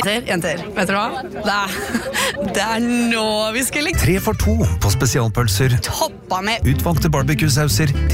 Jenter, vet dere hva? Det er nå vi skal 3 for 2 på spesialpølser. toppa med Utvalgte barbecue-sauser